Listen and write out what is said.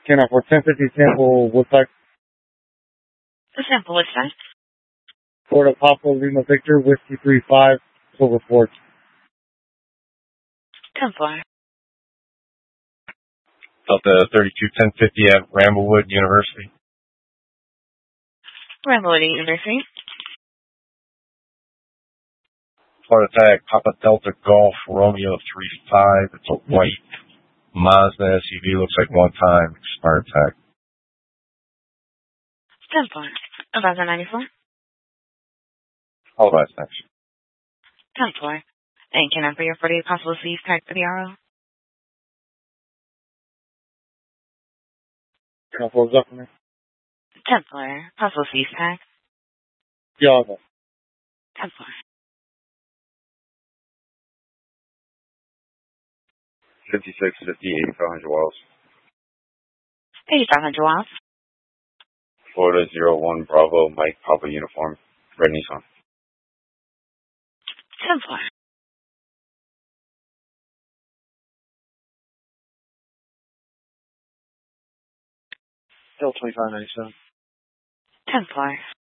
Can I for 1050 sample Woodstock The sample was sent. Florida Papa Lima Victor Whiskey 35 Silver Fort. 10-4. Delta 321050 at Ramblewood University. Ramblewood University. Florida Tag Papa Delta Golf Romeo 35. It's a white Mazda SUV. Looks like one time expired tag. 10-4. About 94. All right, thanks. 10-4. And can I for your 48 possible C's tag for the RO? Can I close up for me? 10-4. Possible C's tag. Yeah, okay. 10-4. 5650, 8500 Wells. 8500 Wells. Florida 01 Bravo Mike Papa Uniform. Red Nissan. 10-4. Still 2597. 10-4.